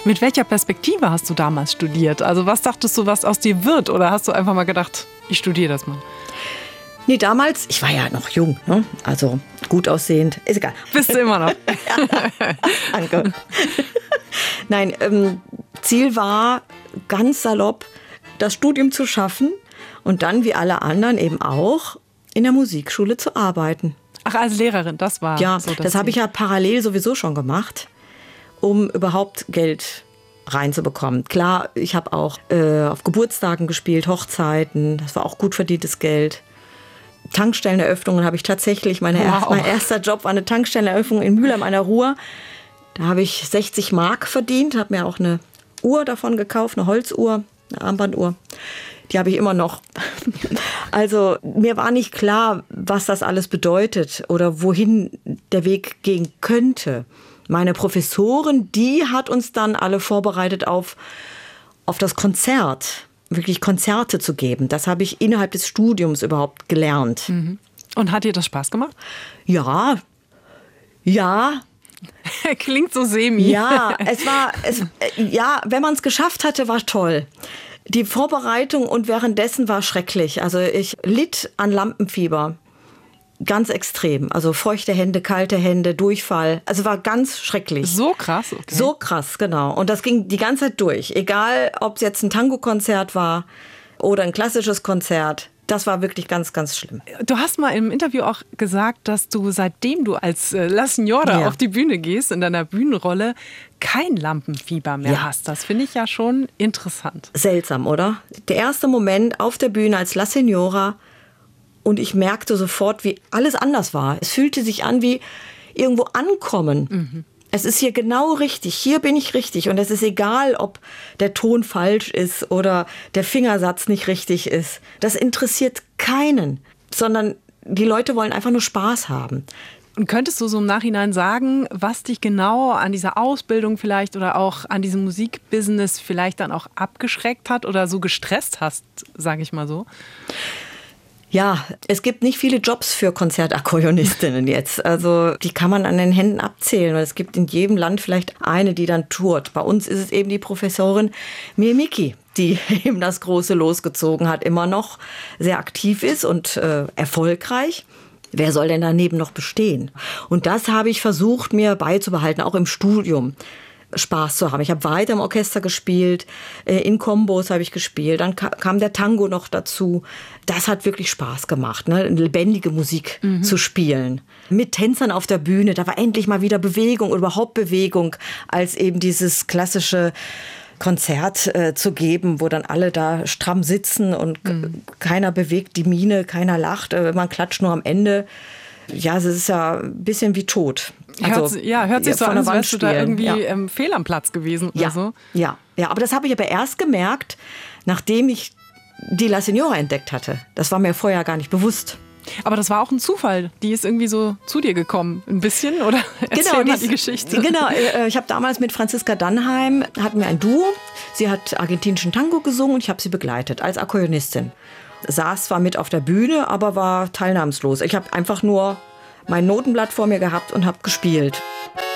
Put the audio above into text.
Mit welcher Perspektive hast du damals studiert? Also was dachtest du, was aus dir wird? Oder hast du einfach mal gedacht, ich studiere das mal? Nee, damals, ich war ja noch jung, ne? Also gut aussehend, ist egal. Bist du immer noch. Danke. Nein, Ziel war ganz salopp, das Studium zu schaffen und dann wie alle anderen eben auch in der Musikschule zu arbeiten. Ach, als Lehrerin, das war ja, so das habe ich ja parallel sowieso schon gemacht, um überhaupt Geld reinzubekommen. Klar, ich habe auch auf Geburtstagen gespielt, Hochzeiten, das war auch gut verdientes Geld. Tankstelleneröffnungen habe ich tatsächlich, mein erster Job war eine Tankstelleneröffnung in Mülheim an der Ruhr. Da habe ich 60 Mark verdient, habe mir auch eine Uhr davon gekauft, eine Holzuhr, eine Armbanduhr. Die habe ich immer noch. Also mir war nicht klar, was das alles bedeutet oder wohin der Weg gehen könnte. Meine Professorin, die hat uns dann alle vorbereitet auf das Konzert. Wirklich Konzerte zu geben. Das habe ich innerhalb des Studiums überhaupt gelernt. Mhm. Und hat dir das Spaß gemacht? Ja. Klingt so semi. Ja, wenn man es geschafft hatte, war toll. Die Vorbereitung und währenddessen war schrecklich. Also ich litt an Lampenfieber. Ganz extrem. Also feuchte Hände, kalte Hände, Durchfall. Also war ganz schrecklich. So krass? Okay. So krass, genau. Und das ging die ganze Zeit durch. Egal, ob es jetzt ein Tango-Konzert war oder ein klassisches Konzert. Das war wirklich ganz, ganz schlimm. Du hast mal im Interview auch gesagt, dass du, seitdem du als La Signora auf die Bühne gehst, in deiner Bühnenrolle, kein Lampenfieber mehr hast. Das finde ich ja schon interessant. Seltsam, oder? Der erste Moment auf der Bühne als La Signora. Und ich merkte sofort, wie alles anders war. Es fühlte sich an wie irgendwo ankommen. Mhm. Es ist hier genau richtig. Hier bin ich richtig. Und es ist egal, ob der Ton falsch ist oder der Fingersatz nicht richtig ist. Das interessiert keinen. Sondern die Leute wollen einfach nur Spaß haben. Und könntest du so im Nachhinein sagen, was dich genau an dieser Ausbildung vielleicht oder auch an diesem Musikbusiness vielleicht dann auch abgeschreckt hat oder so gestresst hast, sage ich mal so? Ja, es gibt nicht viele Jobs für Konzertakkordeonistinnen jetzt. Also die kann man an den Händen abzählen. Es gibt in jedem Land vielleicht eine, die dann tourt. Bei uns ist es eben die Professorin Mimiki, die eben das große losgezogen hat, immer noch sehr aktiv ist und erfolgreich. Wer soll denn daneben noch bestehen? Und das habe ich versucht, mir beizubehalten, auch im Studium. Spaß zu haben. Ich habe weiter im Orchester gespielt, in Kombos habe ich gespielt, dann kam der Tango noch dazu. Das hat wirklich Spaß gemacht, ne? Lebendige Musik zu spielen. Mit Tänzern auf der Bühne, da war endlich mal wieder Bewegung, überhaupt Bewegung, als eben dieses klassische Konzert zu geben, wo dann alle da stramm sitzen und keiner bewegt die Miene, keiner lacht, man klatscht nur am Ende. Ja, es ist ja ein bisschen wie tot. Also, hört sich so an, als wärst du da irgendwie fehl am Platz gewesen oder so. Ja, aber das habe ich aber erst gemerkt, nachdem ich die La Signora entdeckt hatte. Das war mir vorher gar nicht bewusst. Aber das war auch ein Zufall. Die ist irgendwie so zu dir gekommen, ein bisschen, oder? Erzähl mal die Geschichte. Genau, ich habe damals mit Franziska Dannheim, hatten wir ein Duo. Sie hat argentinischen Tango gesungen und ich habe sie begleitet als Akkordeonistin. Saß zwar mit auf der Bühne, aber war teilnahmslos. Ich habe einfach nur mein Notenblatt vor mir gehabt und habe gespielt.